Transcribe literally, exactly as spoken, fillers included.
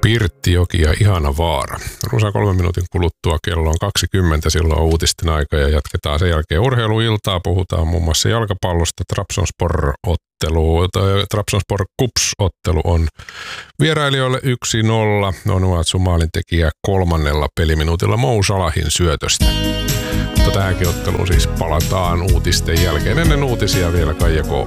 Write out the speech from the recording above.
Pirttijoki ja Ihana Vaara. Runsaan kolmen minuutin kuluttua kello on kaksikymmentä, silloin on uutisten aika ja jatketaan sen jälkeen urheiluiltaa. Puhutaan muun muassa jalkapallosta. Trabzonspor-ottelu, Trabzonspor Kups-ottelu on vierailijoille yksi nolla. Onuatsu maalintekijä kolmannella peliminuutilla Mo Salahin syötöstä. Mutta tähänkin otteluun siis palataan uutisten jälkeen. Ennen uutisia vielä Kaija K.